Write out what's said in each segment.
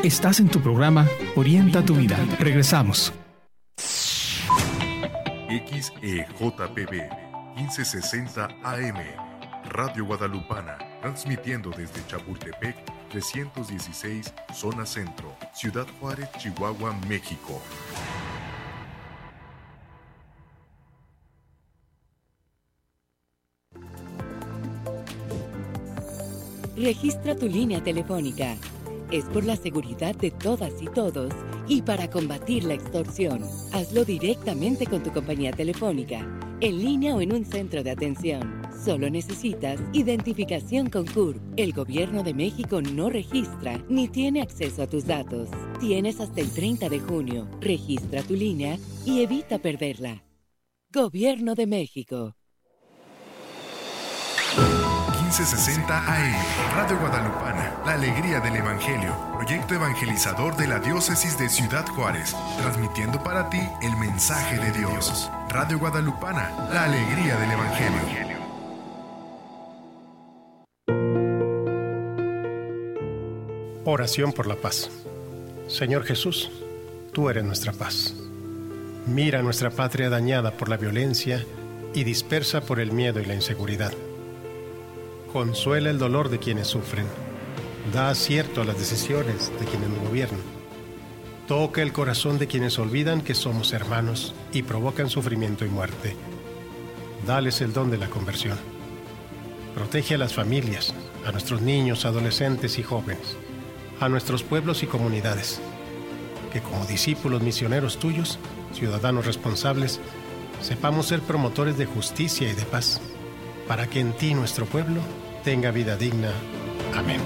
Estás en tu programa Orienta tu Vida. Regresamos. XEJPB 1560 AM, Radio Guadalupana, transmitiendo desde Chapultepec 316, Zona Centro, Ciudad Juárez, Chihuahua, México. Registra tu línea telefónica. Es por la seguridad de todas y todos y para combatir la extorsión. Hazlo directamente con tu compañía telefónica, en línea o en un centro de atención. Solo necesitas identificación con CURP. El Gobierno de México no registra ni tiene acceso a tus datos. Tienes hasta el 30 de junio. Registra tu línea y evita perderla. Gobierno de México. 1560 AM, Radio Guadalupana, la alegría del Evangelio, proyecto evangelizador de la Diócesis de Ciudad Juárez, transmitiendo para ti el mensaje de Dios. Radio Guadalupana, la alegría del Evangelio. Oración por la paz. Señor Jesús, tú eres nuestra paz. Mira nuestra patria dañada por la violencia y dispersa por el miedo y la inseguridad. Consuela el dolor de quienes sufren. Da acierto a las decisiones de quienes nos gobiernan. Toca el corazón de quienes olvidan que somos hermanos y provocan sufrimiento y muerte. Dales el don de la conversión. Protege a las familias, a nuestros niños, adolescentes y jóvenes, a nuestros pueblos y comunidades. Que como discípulos misioneros tuyos, ciudadanos responsables, sepamos ser promotores de justicia y de paz, para que en ti nuestro pueblo tenga vida digna. Amén.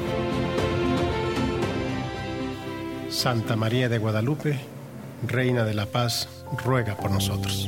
Santa María de Guadalupe, Reina de la Paz, ruega por nosotros.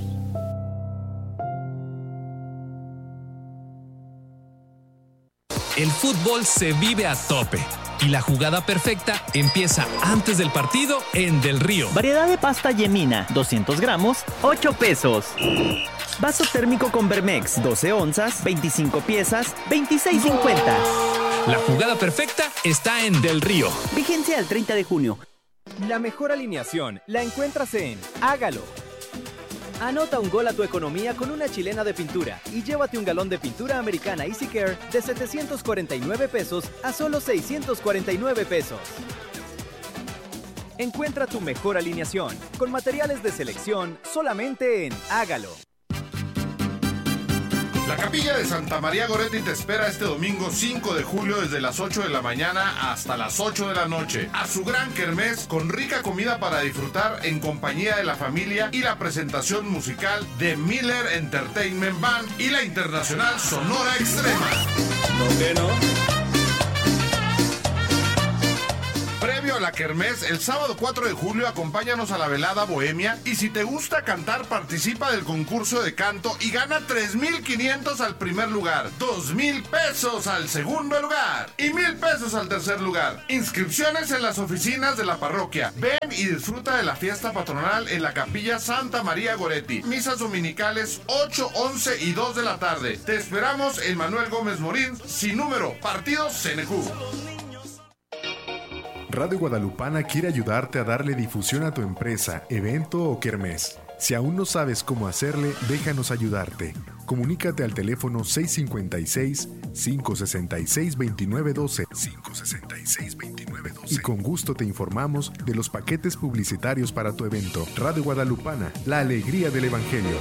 El fútbol se vive a tope y la jugada perfecta empieza antes del partido en Del Río. Variedad de pasta Yemina, 200 gramos, 8 pesos. Vaso térmico con Vermex, 12 onzas, 25 piezas, 26.50. La jugada perfecta está en Del Río. Vigencia al 30 de junio. La mejor alineación la encuentras en Hágalo. Anota un gol a tu economía con una chilena de pintura y llévate un galón de pintura americana Easy Care de 749 pesos a solo 649 pesos. Encuentra tu mejor alineación con materiales de selección solamente en Hágalo. La Capilla de Santa María Goretti te espera este domingo 5 de julio desde las 8 de la mañana hasta las 8 de la noche a su gran kermés con rica comida para disfrutar en compañía de la familia y la presentación musical de Miller Entertainment Band y la internacional Sonora Extrema. ¿Por qué no? Previo a la kermés, el sábado 4 de julio acompáñanos a la velada bohemia y si te gusta cantar participa del concurso de canto y gana 3,500 al primer lugar, 2,000 pesos al segundo lugar y 1,000 pesos al tercer lugar. Inscripciones en las oficinas de la parroquia. Ven y disfruta de la fiesta patronal en la Capilla Santa María Goretti. Misas dominicales 8, 11 y 2 de la tarde. Te esperamos en Manuel Gómez Morín, sin número, partido CNQ. Radio Guadalupana quiere ayudarte a darle difusión a tu empresa, evento o kermés. Si aún no sabes cómo hacerle, déjanos ayudarte. Comunícate al teléfono 656-566-2912 y con gusto te informamos de los paquetes publicitarios para tu evento. Radio Guadalupana, la alegría del Evangelio.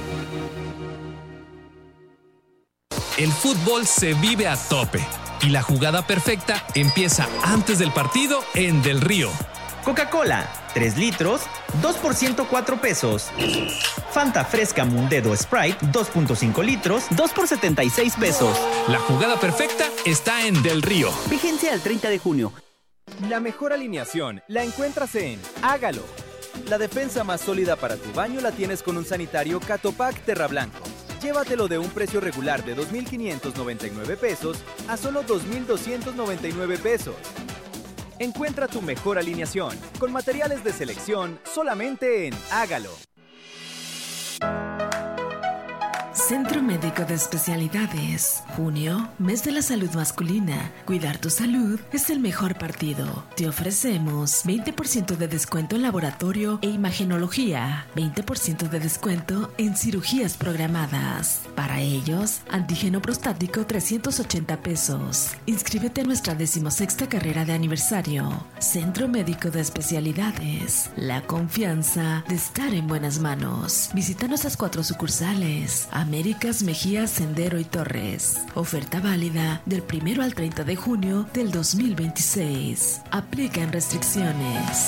El fútbol se vive a tope y la jugada perfecta empieza antes del partido en Del Río. Coca-Cola, 3 litros, 2 por 104 pesos. Fanta Fresca Mundedo Sprite, 2.5 litros, 2 por 76 pesos. La jugada perfecta está en Del Río. Vigencia al 30 de junio. La mejor alineación la encuentras en Hágalo. La defensa más sólida para tu baño la tienes con un sanitario Catopac Terra Blanco. Llévatelo de un precio regular de 2,599 pesos a solo 2,299 pesos. Encuentra tu mejor alineación con materiales de selección solamente en Hágalo. Centro Médico de Especialidades. Junio, mes de la salud masculina. Cuidar tu salud es el mejor partido. Te ofrecemos 20% de descuento en laboratorio e imagenología, 20% de descuento en cirugías programadas. Para ellos, antígeno prostático 380 pesos. Inscríbete a nuestra 16ª carrera de aniversario. Centro Médico de Especialidades. La confianza de estar en buenas manos. Visita nuestras 4 sucursales: Américas, Mejía, Sendero y Torres. Oferta válida del 1 al 30 de junio del 2026. Aplican restricciones.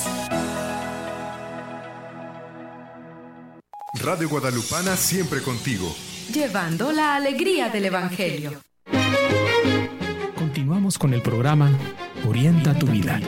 Radio Guadalupana siempre contigo. Llevando la alegría del Evangelio. Continuamos con el programa Orienta tu vida.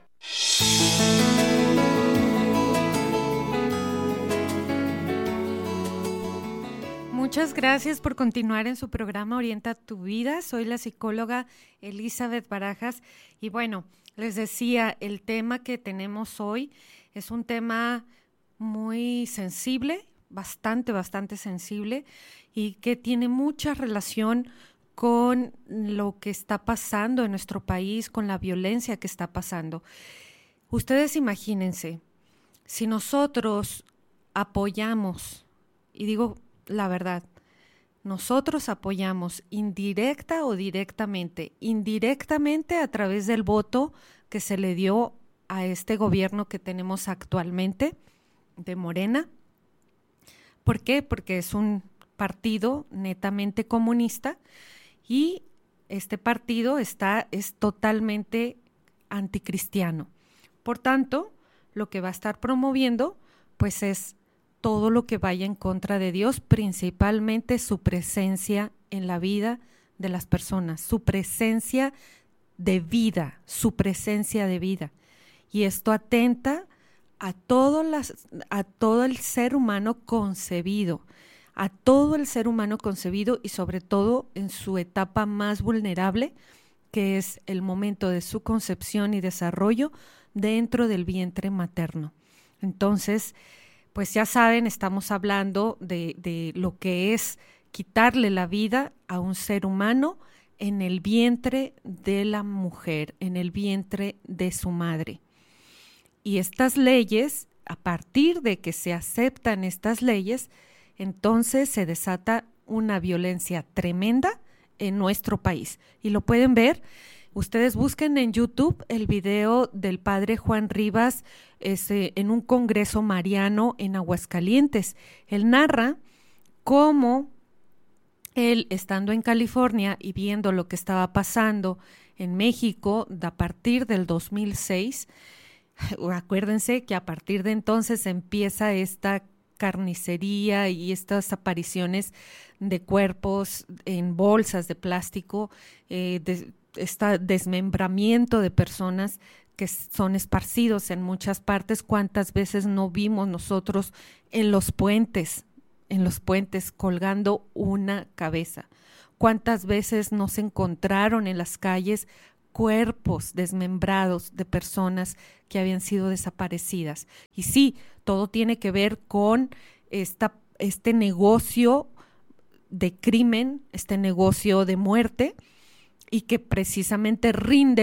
Muchas gracias por continuar en su programa Orienta tu vida. Soy la psicóloga Elizabeth Barajas y bueno, les decía, el tema que tenemos hoy es un tema muy sensible, bastante sensible y que tiene mucha relación con lo que está pasando en nuestro país, con la violencia que está pasando. Ustedes imagínense, si nosotros apoyamos, y digo la verdad, nosotros apoyamos indirecta o directamente a través del voto que se le dio a este gobierno que tenemos actualmente de Morena. ¿Por qué? Porque es un partido netamente comunista y este partido es totalmente anticristiano. Por tanto, lo que va a estar promoviendo pues es todo lo que vaya en contra de Dios, principalmente su presencia en la vida de las personas, su presencia de vida. Y esto atenta a todo el ser humano concebido, y sobre todo en su etapa más vulnerable, que es el momento de su concepción y desarrollo dentro del vientre materno. Entonces, pues ya saben, estamos hablando de lo que es quitarle la vida a un ser humano en el vientre de la mujer, en el vientre de su madre. Y estas leyes, a partir de que se aceptan estas leyes, entonces se desata una violencia tremenda en nuestro país. Y lo pueden ver. Ustedes busquen en YouTube el video del padre Juan Rivas en un congreso mariano en Aguascalientes. Él narra cómo él, estando en California y viendo lo que estaba pasando en México a partir del 2006, acuérdense que a partir de entonces empieza esta carnicería y estas apariciones de cuerpos en bolsas de plástico, este desmembramiento de personas que son esparcidos en muchas partes. ¿Cuántas veces no vimos nosotros en los puentes colgando una cabeza? ¿Cuántas veces nos encontraron en las calles cuerpos desmembrados de personas que habían sido desaparecidas? Y sí, todo tiene que ver con este negocio de crimen, este negocio de muerte, y que precisamente rinde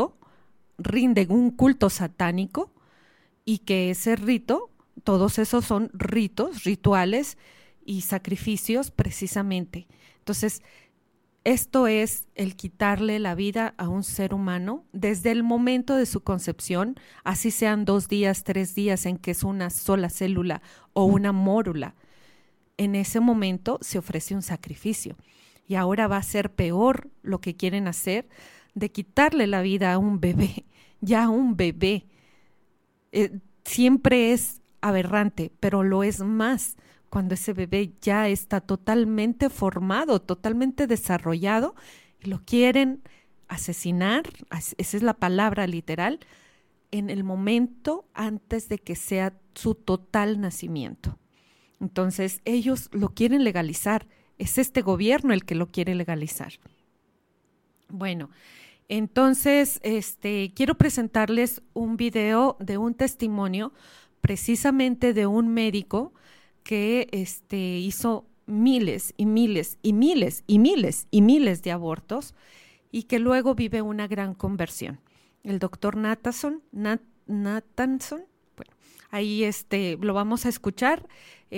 un culto satánico, y que ese rito, todos esos son rituales y sacrificios precisamente. Entonces, esto es el quitarle la vida a un ser humano desde el momento de su concepción, así sean 2 días, 3 días en que es una sola célula o una mórula. En ese momento se ofrece un sacrificio. Y ahora va a ser peor lo que quieren hacer de quitarle la vida a un bebé, ya un bebé. Siempre es aberrante, pero lo es más cuando ese bebé ya está totalmente formado, totalmente desarrollado, y lo quieren asesinar, esa es la palabra literal, en el momento antes de que sea su total nacimiento. Entonces ellos lo quieren legalizar. Es este gobierno el que lo quiere legalizar. Bueno, entonces quiero presentarles un video de un testimonio precisamente de un médico que hizo miles y miles y miles y miles y miles de abortos y que luego vive una gran conversión. El doctor Nathanson, bueno, ahí lo vamos a escuchar.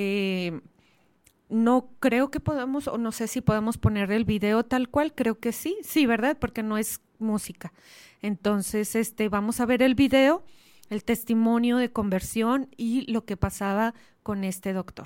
No creo que podamos, o no sé si podemos poner el video tal cual, creo que sí, ¿verdad? Porque no es música. Entonces, vamos a ver el video, el testimonio de conversión y lo que pasaba con este doctor.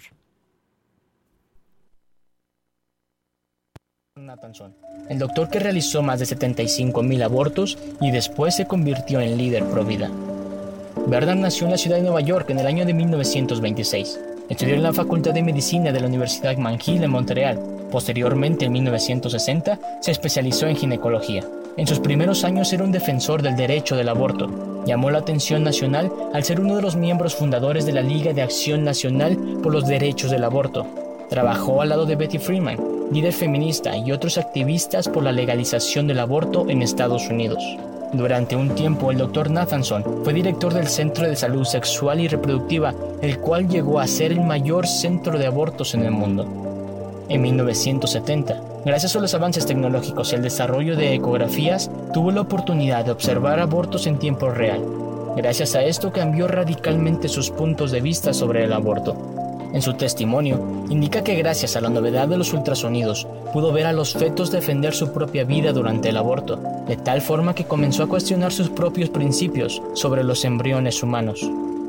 Nathanson, el doctor que realizó más de 75,000 abortos y después se convirtió en líder pro vida. Bernard nació en la ciudad de Nueva York en el año de 1926. Estudió en la Facultad de Medicina de la Universidad McGill en Montreal. Posteriormente, en 1960, se especializó en ginecología. En sus primeros años era un defensor del derecho del aborto. Llamó la atención nacional al ser uno de los miembros fundadores de la Liga de Acción Nacional por los Derechos del Aborto. Trabajó al lado de Betty Freeman, líder feminista, y otros activistas por la legalización del aborto en Estados Unidos. Durante un tiempo, el Dr. Nathanson fue director del Centro de Salud Sexual y Reproductiva, el cual llegó a ser el mayor centro de abortos en el mundo. En 1970, gracias a los avances tecnológicos y el desarrollo de ecografías, tuvo la oportunidad de observar abortos en tiempo real. Gracias a esto cambió radicalmente sus puntos de vista sobre el aborto. En su testimonio, indica que gracias a la novedad de los ultrasonidos, pudo ver a los fetos defender su propia vida durante el aborto, de tal forma que comenzó a cuestionar sus propios principios sobre los embriones humanos.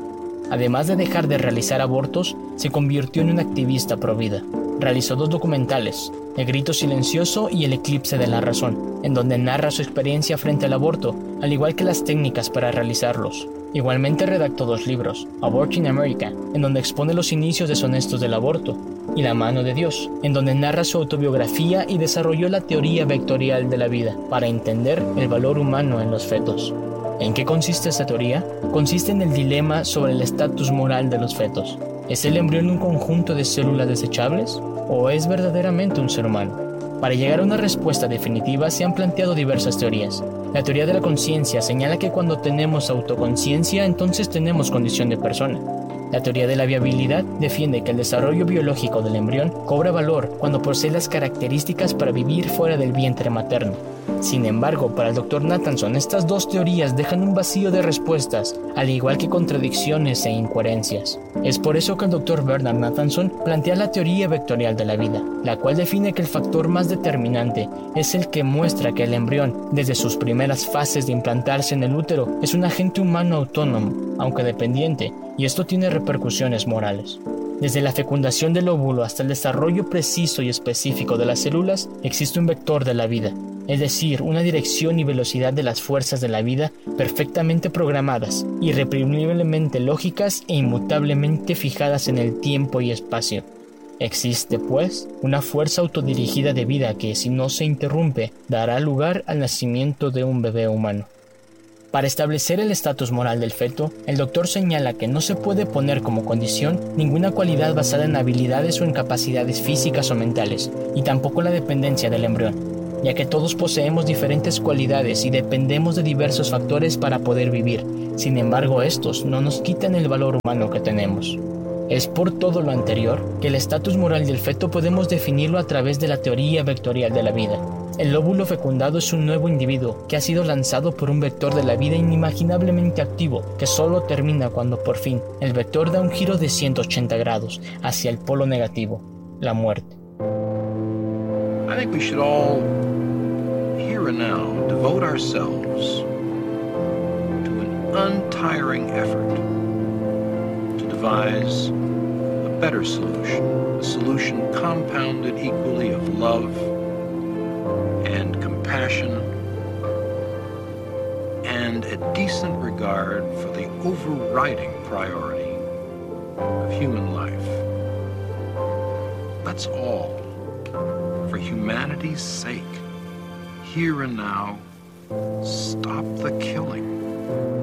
Además de dejar de realizar abortos, se convirtió en un activista pro vida. Realizó 2 documentales, El grito silencioso y El eclipse de la razón, en donde narra su experiencia frente al aborto, al igual que las técnicas para realizarlos. Igualmente redactó 2 libros, Abort in America, en donde expone los inicios deshonestos del aborto, y La mano de Dios, en donde narra su autobiografía y desarrolló la teoría vectorial de la vida, para entender el valor humano en los fetos. ¿En qué consiste esta teoría? Consiste en el dilema sobre el estatus moral de los fetos. ¿Es el embrión un conjunto de células desechables? ¿O es verdaderamente un ser humano? Para llegar a una respuesta definitiva se han planteado diversas teorías. La teoría de la conciencia señala que cuando tenemos autoconciencia, entonces tenemos condición de persona. La teoría de la viabilidad defiende que el desarrollo biológico del embrión cobra valor cuando posee las características para vivir fuera del vientre materno. Sin embargo, para el Dr. Nathanson, estas 2 teorías dejan un vacío de respuestas, al igual que contradicciones e incoherencias. Es por eso que el Dr. Bernard Nathanson plantea la teoría vectorial de la vida, la cual define que el factor más determinante es el que muestra que el embrión, desde sus primeras fases de implantarse en el útero, es un agente humano autónomo, aunque dependiente, y esto tiene repercusiones morales. Desde la fecundación del óvulo hasta el desarrollo preciso y específico de las células, existe un vector de la vida, es decir, una dirección y velocidad de las fuerzas de la vida perfectamente programadas, irreprimiblemente lógicas e inmutablemente fijadas en el tiempo y espacio. Existe, pues, una fuerza autodirigida de vida que, si no se interrumpe, dará lugar al nacimiento de un bebé humano. Para establecer el estatus moral del feto, el doctor señala que no se puede poner como condición ninguna cualidad basada en habilidades o en capacidades físicas o mentales, y tampoco la dependencia del embrión, ya que todos poseemos diferentes cualidades y dependemos de diversos factores para poder vivir. Sin embargo, estos no nos quitan el valor humano que tenemos. Es por todo lo anterior que el estatus moral del feto podemos definirlo a través de la teoría vectorial de la vida. El óvulo fecundado es un nuevo individuo que ha sido lanzado por un vector de la vida inimaginablemente activo que solo termina cuando por fin el vector da un giro de 180 grados hacia el polo negativo, la muerte. I think we should all, here and now, devote ourselves to an untiring effort to devise a better solution, a solution compounded equally of love and compassion and a decent regard for the overriding priority of human life. Let's all, for humanity's sake, here and now, stop the killing.